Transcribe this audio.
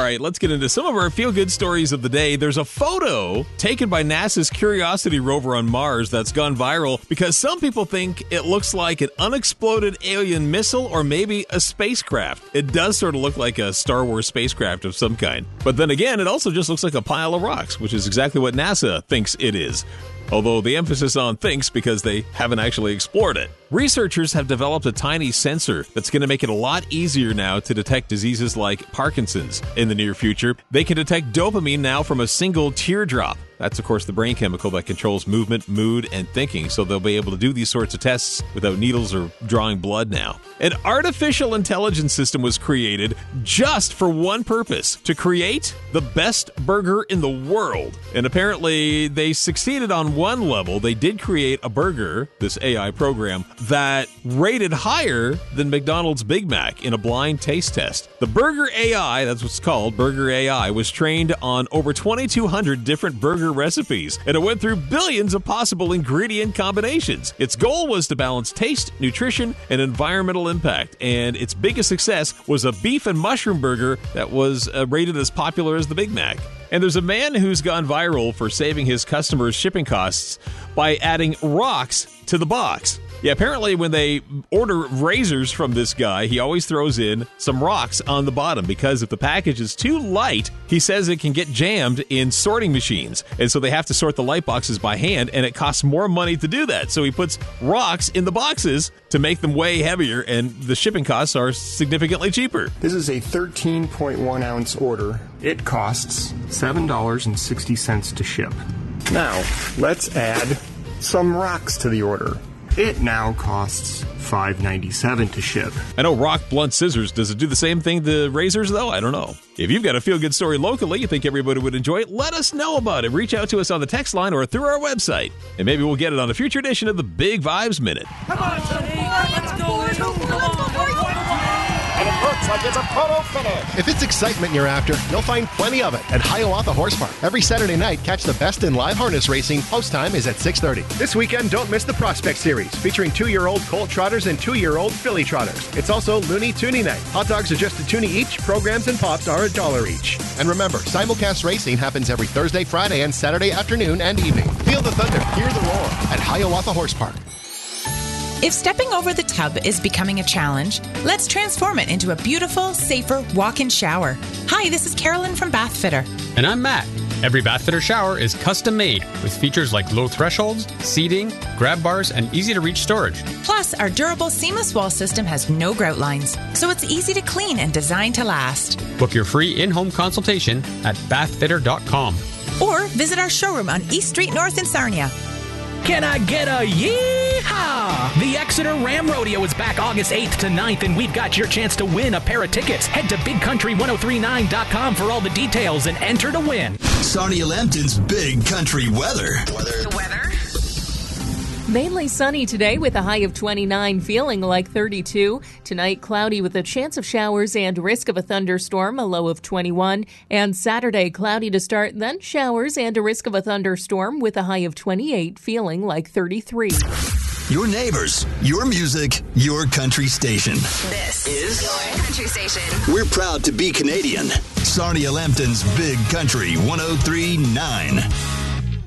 right, let's get into some of our feel-good stories of the day. There's a photo taken by NASA's Curiosity rover on Mars that's gone viral because some people think it looks like an unexploded alien missile or maybe a spacecraft. It does sort of look like a Star Wars spacecraft of some kind. But then again, it also just looks like a pile of rocks, which is exactly what NASA thinks it is. Although the emphasis on thinks because they haven't actually explored it. Researchers have developed a tiny sensor that's going to make it a lot easier now to detect diseases like Parkinson's in the near future. They can detect dopamine now from a single teardrop. That's, of course, the brain chemical that controls movement, mood, and thinking, so they'll be able to do these sorts of tests without needles or drawing blood now. An artificial intelligence system was created just for one purpose, to create the best burger in the world. And apparently, they succeeded on one level. They did create a burger, this AI program, that rated higher than McDonald's Big Mac in a blind taste test. The Burger AI, that's what's called, Burger AI, was trained on over 2,200 different burger recipes, and it went through billions of possible ingredient combinations. Its goal was to balance taste, nutrition, and environmental impact, and its biggest success was a beef and mushroom burger that was rated as popular as the Big Mac. And there's a man who's gone viral for saving his customers shipping costs by adding rocks to the box. Yeah, apparently when they order razors from this guy, he always throws in some rocks on the bottom because if the package is too light, he says it can get jammed in sorting machines. And so they have to sort the light boxes by hand, and it costs more money to do that. So he puts rocks in the boxes to make them way heavier, and the shipping costs are significantly cheaper. This is a 13.1 ounce order. It costs $7.60 to ship. Now, let's add some rocks to the order. It now costs $5.97 to ship. I know rock blunt scissors. Does it do the same thing to razors, though? I don't know. If you've got a feel-good story locally you think everybody would enjoy it, let us know about it. Reach out to us on the text line or through our website. And maybe we'll get it on a future edition of the Big Vibes Minute. Come on, let's go. And it looks like it's a photo finish. If it's excitement you're after, you'll find plenty of it at Hiawatha Horse Park. Every Saturday night, catch the best in live harness racing. Post time is at 6:30. This weekend, don't miss the Prospect Series, featuring 2-year-old Colt Trotters and 2-year-old Filly Trotters. It's also Looney Toonie Night. Hot dogs are just a toonie each. Programs and pops are $1 each. And remember, simulcast racing happens every Thursday, Friday, and Saturday afternoon and evening. Feel the thunder, hear the roar at Hiawatha Horse Park. If stepping over the tub is becoming a challenge, let's transform it into a beautiful, safer walk-in shower. Hi, this is Carolyn from Bathfitter. And I'm Matt. Every Bathfitter shower is custom made with features like low thresholds, seating, grab bars, and easy-to-reach storage. Plus, our durable seamless wall system has no grout lines, so it's easy to clean and designed to last. Book your free in-home consultation at bathfitter.com. Or visit our showroom on East Street North in Sarnia. Can I get a yeehaw? The Exeter Ram Rodeo is back August 8th to 9th, and we've got your chance to win a pair of tickets. Head to BigCountry1039.com for all the details and enter to win. Sarnia Lambton's Big Country weather. The weather? Mainly sunny today with a high of 29, feeling like 32. Tonight, cloudy with a chance of showers and risk of a thunderstorm, a low of 21. And Saturday, cloudy to start, then showers and a risk of a thunderstorm with a high of 28, feeling like 33. Your neighbors, your music, your country station. This is your country station. We're proud to be Canadian. Sarnia Lambton's Big Country 103.9.